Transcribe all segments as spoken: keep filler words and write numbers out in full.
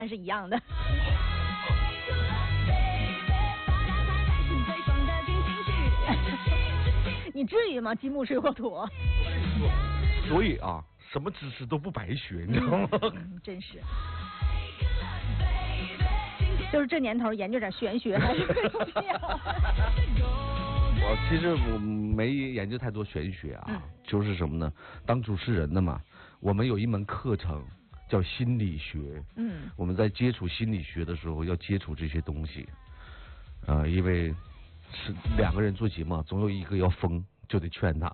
是一样的。你至于吗？金木水火土。 所以啊，什么知识都不白学，你知道吗？ 嗯，真是。就是这年头研究点玄学还是很重要。 我其实我没研究太多玄学啊，嗯、就是什么呢？当主持人的嘛，我们有一门课程叫心理学。嗯。我们在接触心理学的时候，要接触这些东西。呃，因为是两个人做节目，总有一个要疯，就得劝他。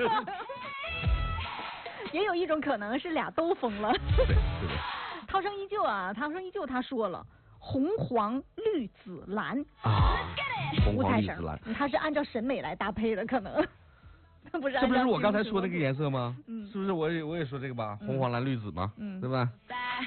也有一种可能是俩都疯了。 对对对。 涛声依旧啊，涛声依旧，他说了。红黄绿紫蓝啊，红黄绿紫蓝， 它是按照审美来搭配的，可能不是按照。 这不是我刚才说那个颜色吗？ 嗯， 是不是我也我也说这个吧？红黄蓝绿紫嘛，嗯，对吧？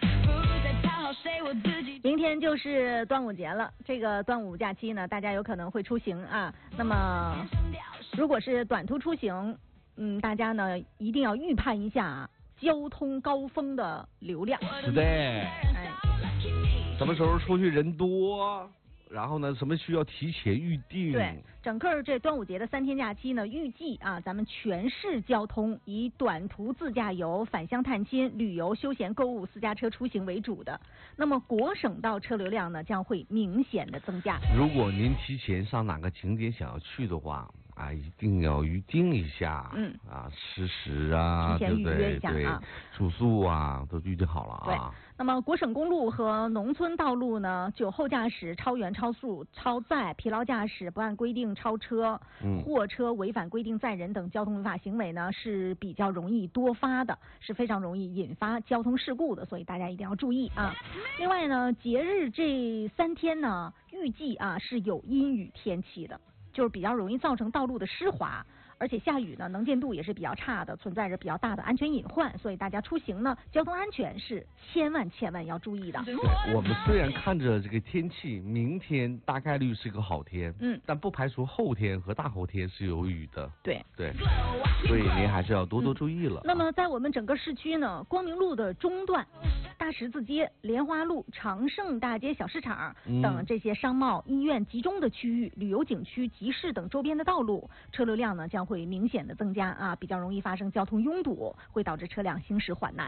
明天就是端午节了，这个端午假期呢，大家有可能会出行啊。那么，如果是短途出行，嗯，大家呢一定要预判一下交通高峰的流量。 是的。哎。什么时候出去人多？然后呢，什么需要提前预定？ 对，整个这端午节的三天假期呢，预计啊，咱们全市交通以短途自驾游、返乡探亲、旅游、休闲购物、私家车出行为主的。那么国省道车流量呢，将会明显的增加。 如果您提前上哪个景点想要去的话，啊，一定要预定一下。嗯。啊，吃食啊， 提前预约一下啊， 对对对，住宿啊，都预定好了啊。 对。那么国省公路和农村道路呢，酒后驾驶、超员、超速、超载、疲劳驾驶、不按规定超车、嗯、货车违反规定载人等交通违法行为呢，是比较容易多发的，是非常容易引发交通事故的，所以大家一定要注意啊。另外呢，节日这三天呢，预计啊是有阴雨天气的，就是比较容易造成道路的湿滑。而且下雨呢，能见度也是比较差的，存在着比较大的安全隐患，所以大家出行呢，交通安全是千万千万要注意的。 对，我们虽然看着这个天气，明天大概率是个好天，嗯，但不排除后天和大后天是有雨的。 对对，所以您还是要多多注意了。嗯、 那么在我们整个市区呢，光明路的中段、大十字街、莲花路、长盛大街小市场等这些商贸、医院集中的区域、旅游景区、集市等周边的道路，车流量呢将会。会明显的增加啊，比较容易发生交通拥堵，会导致车辆行驶缓慢。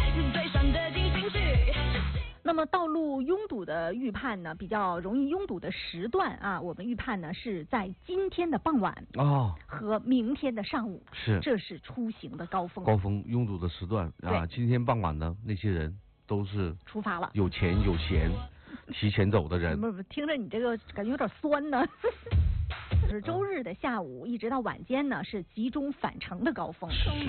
那么道路拥堵的预判呢，比较容易拥堵的时段啊，我们预判呢是在今天的傍晚哦和明天的上午， 是这是出行的高峰。 高峰拥堵的时段啊，今天傍晚呢，那些人都是出发了， 有钱有闲，提前走的人。 不是，听着你这个感觉有点酸呢。是周日的下午一直到晚间呢，是集中返程的高峰。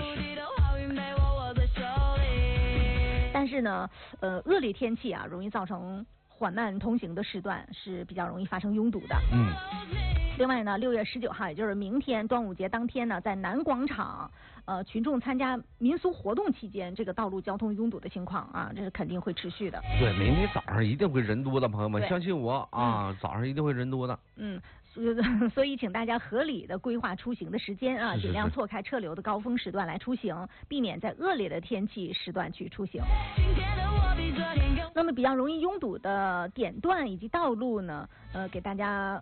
但是呢，呃，恶劣天气啊，容易造成缓慢通行的时段是比较容易发生拥堵的。嗯。另外呢，六月十九号，也就是明天端午节当天呢，在南广场，呃，群众参加民俗活动期间，这个道路交通拥堵的情况啊，这是肯定会持续的。 对，明天早上一定会人多的，朋友们，相信我啊，嗯、早上一定会人多的。 嗯，所以请大家合理的规划出行的时间啊，尽量错开车流的高峰时段来出行，避免在恶劣的天气时段去出行。那么比较容易拥堵的点段以及道路呢，呃，给大家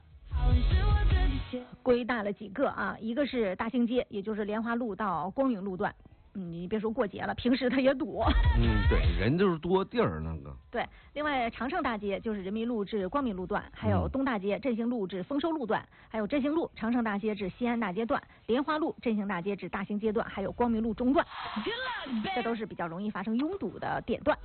归纳了几个啊，一个是大兴街，也就是莲花路到光明路段。嗯，你别说过节了，平时它也堵。 嗯，对，人就是多地儿那个。 对，另外长盛大街就是人民路至光明路段，还有东大街振兴路至丰收路段，还有振兴路长盛大街至西安大街段，莲花路振兴大街至大兴街段，还有光明路中段，这都是比较容易发生拥堵的点段。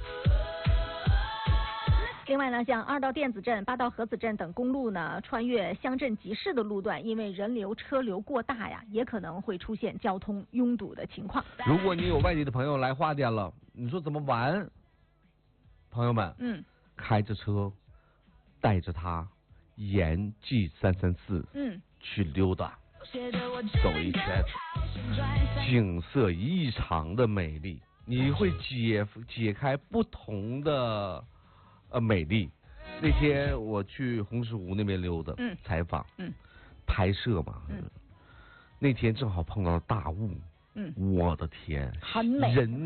另外呢，像二道电子镇、八道河子镇等公路呢，穿越乡镇集市的路段，因为人流车流过大呀，也可能会出现交通拥堵的情况。 如果你有外地的朋友来花店了，你说怎么玩？朋友们，嗯，开着车，带着他沿 G 三三四，嗯，去溜达，走一圈，景色异常的美丽，你会解解开不同的。呃，美丽。那天我去红石湖那边溜达，嗯，采访，嗯，拍摄嘛，嗯，那天正好碰到大雾，嗯，我的天， 很美， 人